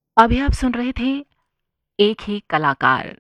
अभी आप सुन रहे थे एक ही कलाकार।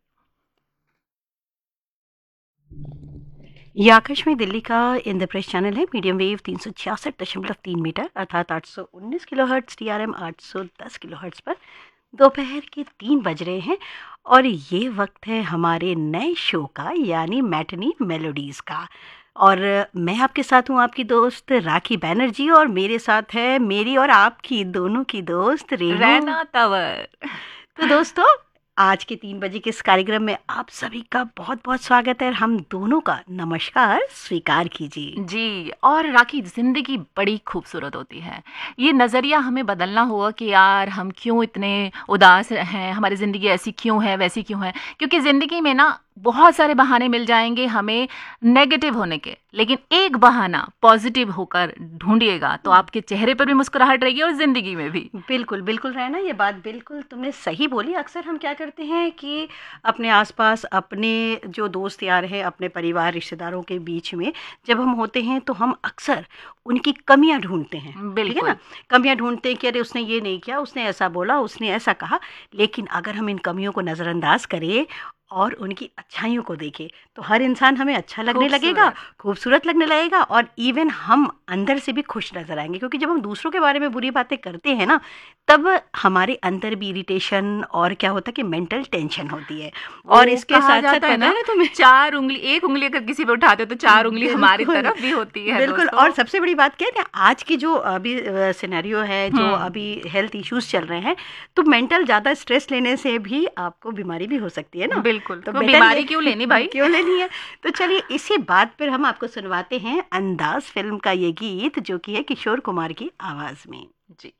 ये आकाशवाणी दिल्ली का इंद्रप्रस्थ चैनल है। मीडियम वेव 366.3 मीटर अर्थात 819 किलोहर्ट्ज़, TRM 810 किलोहर्ट्ज़ पर दोपहर के 3 बज रहे हैं और ये वक्त है हमारे नए शो का, यानी मैटनी मेलोडीज़ का। और मैं आपके साथ हूँ, आपकी दोस्त राखी बैनर्जी, और मेरे साथ है मेरी और आपकी दोनों की दोस्त रेनू। रैना तंवर। तो दोस्तों, आज के 3 बजे के इस कार्यक्रम में आप सभी का बहुत-बहुत स्वागत है और हम दोनों का नमस्कार स्वीकार कीजिए। जी, और राखी, ज़िंदगी बड़ी खूबसूरत होती है। ये नज़रिया हमें बदलना होगा कि यार हम क्यों इतने उदास हैं, हमारी ज़िंदगी ऐसी क्यों है, वैसी क्यों है? क्योंकि ज़िंदगी में ना बहुत सारे बहाने मिल जाएँगे हमें नेगेटिव होने के, लेकिन एक बहाना पॉज़िटिव होकर ढूँढिएगा तो आपके चेहरे पर भी मुस्कुराहट रहेगी और ज़िंदगी में भी। बिल्कुल, बिल्कुल रहना, ये बात बिल्कुल तुमने सही बोली। अक्सर हम क्या करते हैं कि अपने आस-पास अपने जो दोस्त यार हैं, अपने परिवार रिश्तेदारों के बीच में जब हम होते हैं तो हम अक्सर उनकी कमियाँ ढूँढते हैं, ठीक है ना? बिल्कुल। कमियाँ ढूँढते हैं कि अरे उसने ये नहीं किया, उसने ऐसा बोला, उसने ऐसा कहा। लेकिन अगर हम इन कमियों को नज़रअंदाज करें और उनकी अच्छाइयों को देखें, तो हर इंसान हमें अच्छा लगने लगेगा, खूबसूरत। खूबसूरत लगने लगेगा और इवन हम अंदर से भी खुश नज़र आएँगे। क्योंकि जब हम दूसरों के बारे में बुरी बातें करते हैं ना, तब हमारे अंदर भी इरिटेशन और क्या होता है कि मेंटल टेंशन होती है। और वो इसके कहा साथ-साथ जाता है पता है ना, ना तुम्हें? 4 उँगली, 1 उँगली अगर किसी पे उठाते हो तो 4 उँगली हमारी बिल्कुल, तरफ भी होती है बिल्कुल। और दोस्तों। सबसे बड़ी बात क्या है कि आज की जो अभी सिनेरियो है, जो हुँ, अभी हेल्थ इश्यूज़ चल रहे हैं, तो मेंटल ज़्यादा स्ट्रेस लेने से भी आपको बीमारी भी हो सकती है ना, बिल्कुल, तो क्यों बेटर ये बीमारी क्यों लेनी भाई? क्यों लेनी है? तो चलिए इसी बात पर हम आपको सुनवाते हैं अंदाज़ फ़िल्म का ये गीत, जो कि है किशोर कुमार की आवाज़ में। जी।